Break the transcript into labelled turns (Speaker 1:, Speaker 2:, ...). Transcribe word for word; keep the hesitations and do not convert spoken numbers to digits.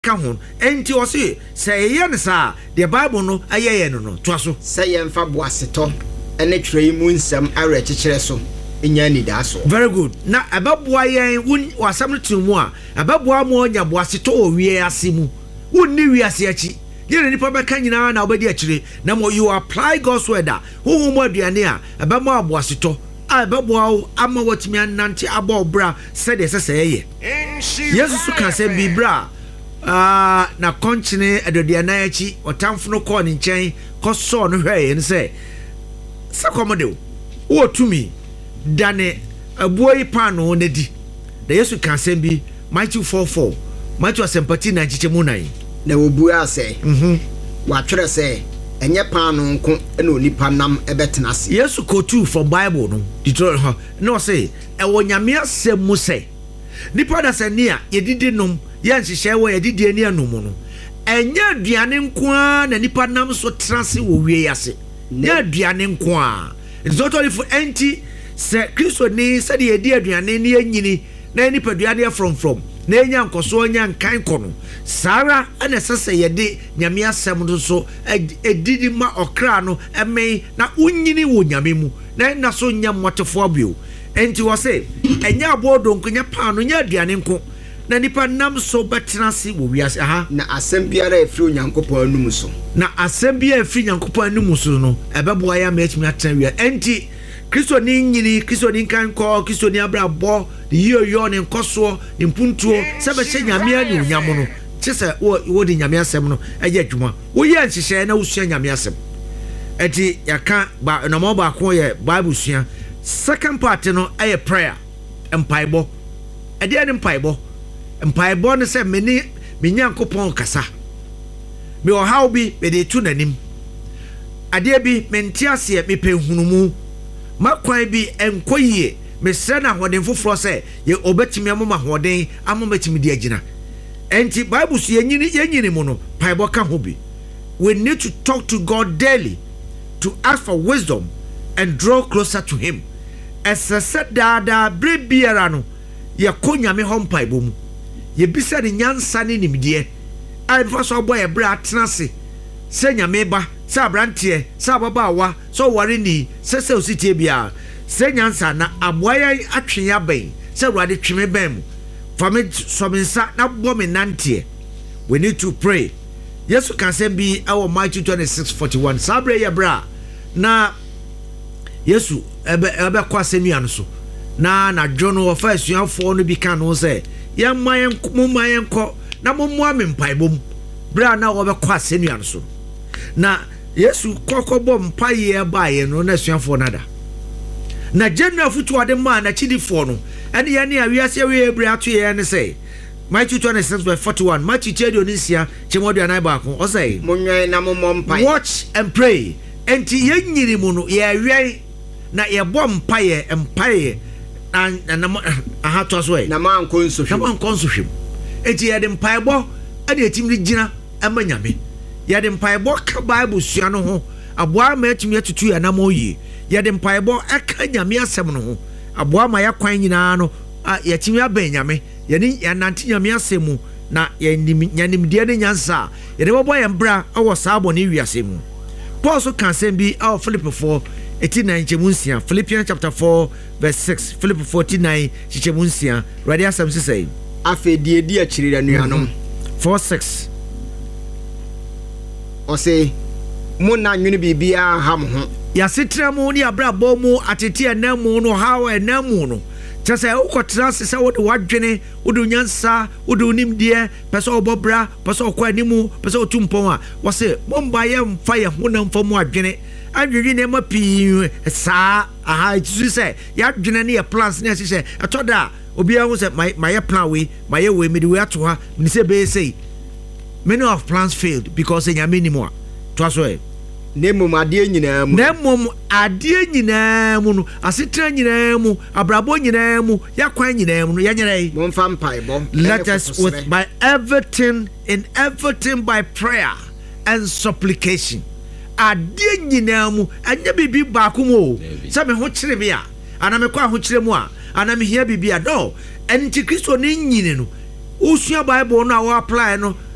Speaker 1: come on, enti o se say yen sa the Bible no aye no no to so
Speaker 2: say yen fa boaseto ene twere mu nsem awe kekere so enya ni da so. Very
Speaker 1: good. Na ababoa yen won wasam tumu a ababoa mo nya boaseto o wie ase mu wonni wi ase achi ye nipa beka nyina na obedi akire na mo you apply God's word a wo mo aduane a abamo aboaseto a ababoa ama watimi anante abo bra said the seseye Jesus can say bi bra ah na konchine adoduana achi otamfo no call ni nchen ko so no hwe ni say sakomode wo tumi dane abuoyi pano na di the Jesus can say bi Matthew four four Matthew sympathy na chichemu nan
Speaker 2: na wobua say mhm wa twere say enye pano nko na onipa nam ebetena se
Speaker 1: Yesu quote from Bible no Deuteronomy no say e wo nyame asem mu say nipa da sania yedidi nom ye nhihye wo yedidi ani anum no enye aduane nko a na nipa nam so trase wo wie yase ne aduane nko a it's not only for anti se Kristo ni se de yedi aduane ni anyini na nipa aduane from from na enya nkoso nya nkan kono sara ana sese yede nyame asem do so edidi ma okra no eme na unyini wo nyame mu na na so nya motefo abio enti wo se enya abodo nkonya pa no nya aduane nko na nipa nam so betena se wo wiase aha
Speaker 2: na asem biara efiri onyankopon anum so
Speaker 1: na asem biara efiri nyankopon anum so no ebeboa ya ma etimi atena wi enti Kristo ni nyini Kristo ni kan ko Kristo ni abrabo the yo yo ne nkoso ne mpuntuo sebe che nyame ani unyamo no chese wo wo di nyame asem no eje adwuma wo ye nhihye na usua nyame asem eti yaka ba na mo ba ko ye Bible sua second part no aye prayer empaibo ede ani empaibo empaibo no se meni menyankopon kasa me o how bi be de tu nanim ade bi mentiase me penhunumu makwan bi enkoyie mesre na hoden foforo se ye obetimi amoma hoden amometimi di agina enti Bible so yenyini yenyini mu no paibo ka ho bi we need to talk to God daily to ask for wisdom and draw closer to him esese dada bre biara no ye konyame ho paibo mu ye bisa ni nyansa ni nimdie ai fa so boy e bra atenase se nyame ba sa brantie sa baba wa so ware ni se se ositie bia se nyansa na aboya atwea ben se ruade tweme ben mu fami so mensa na bo me nante we need to pray Yesu can say be our Matthew twenty-six forty-one sabre ya bra na Yesu ebe ebe kwa semia no so na na dwono of asuafo no bi kan no say ya mayen mu mayen ko na mo mo amempaibo bra na wo be kwa semia no so na Yesu kokobo mpaye baaye no na asuafo nada na general futu ade ma na chidifo no ene ye ne awiase we ebre ato ye ne say Matthew twenty-six forty-one Matthew chedio nisia chemodo anai ba ko o say
Speaker 2: monwen na mommo mpaye
Speaker 1: watch and pray enti ye nyiri mu no ye awie na ye bɔ mpaye mpaye na na aha to so e
Speaker 2: na man konso hwem
Speaker 1: na man konso hwem enti ye de mpaye bɔ ade etimri gina amanyame ye de mpaye bɔ ka Bible sua no ho aboa ma etimi atutu ya na moyi ye de mpaye bɔ aka nyame asɛm no ho aboa ma ya kwan nyina no ye timi aben nyame ye ni ya nante nyame asɛm na ye nyanimdie ne nyansa ye de bɔ ye mbra awo saabo ne wiase mu Paul so can say be our Philippians four eighty-nine chemunsia Philippians chapter four verse six Philippians forty-nine chemunsia ready as some say
Speaker 2: afa die die akirira nuanom
Speaker 1: four six
Speaker 2: o say mo na nwene bibia ha mo ho
Speaker 1: ya setra mo ni abrabo mu atete enamu no hawo enamu no chese ukotra se wo de wadwene wo de nyansa wo de onimdie pese obobra pese okwa animu pese otumpon a wo se momba ye mfa ye ho na mfa mu adwene adwene ne ma pi sa aha tisu se ya adwene ne ye plans ne se atoda obi a wo se my plan we my we me de we ato ha ni se be say many of plans failed because enyame ni mo a to aso e
Speaker 2: nemum ade nyina mu
Speaker 1: nemum ade nyina mu no asetra nyina mu abrabo nyina mu yakwan nyina mu no yanyere
Speaker 2: mo mfa mpaibo
Speaker 1: let us with by everything in everything by prayer and supplication ade nyina mu anya bibi ba ko mo se me ho kire me a ana me kwa ho kire mu a ana me hia bibi a do enti Kristo ni nyine no usua Bible no a wo apply no